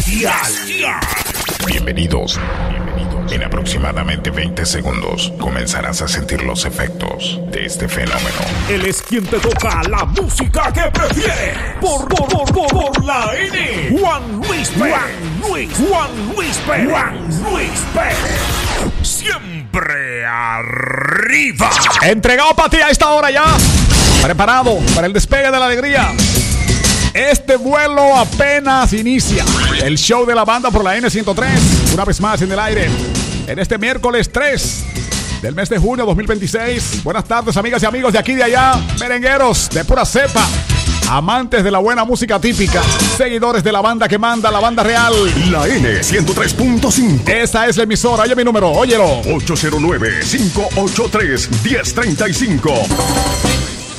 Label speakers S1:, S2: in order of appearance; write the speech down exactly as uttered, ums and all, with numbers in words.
S1: bestial. Bienvenidos, bienvenidos. En aproximadamente veinte segundos comenzarás a sentir los efectos de este fenómeno.
S2: Él es quien te toca la música que prefieres. Por, por, por, por, por la N. Juan Luis Pérez. Juan Luis, Juan Luis Pérez. Juan Luis Pérez. Siempre arriba.
S3: Entregado para ti a esta hora ya. Preparado para el despegue de la alegría. Este vuelo apenas inicia. El show de la banda por la N ciento tres. Una vez más en el aire. En este miércoles tres del mes de junio dos mil veintiséis. Buenas tardes, amigas y amigos de aquí y de allá. Merengueros de pura cepa. Amantes de la buena música típica. Seguidores de la banda que manda, la banda real.
S1: La N ciento tres punto cinco.
S3: Esa es la emisora. Oye mi número, óyelo.
S1: ocho cero nueve, cinco ocho tres, uno cero tres cinco.